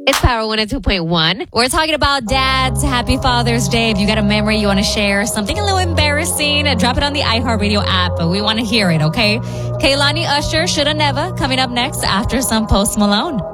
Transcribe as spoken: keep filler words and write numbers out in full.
It's Power one oh two point one. We're talking about dads. Happy Father's Day. If you got a memory you want to share, something a little embarrassing, drop it on the iHeartRadio app. We want to hear it, okay? Kehlani Usher, Shoulda Never, coming up next after some Post Malone.